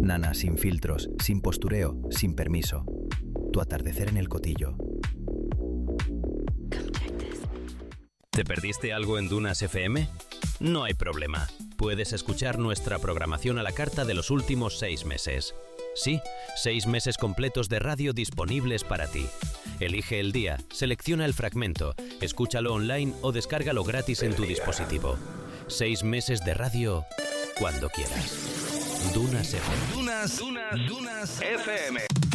Nana sin filtros, sin postureo, sin permiso. Tu atardecer en el Cotillo. ¿Te perdiste algo en Dunas FM? No hay problema. Puedes escuchar nuestra programación a la carta de los últimos 6 meses. Sí, 6 meses completos de radio disponibles para ti. Elige el día, selecciona el fragmento, escúchalo online o descárgalo gratis en tu dispositivo. 6 meses de radio cuando quieras. Dunas FM. Dunas FM.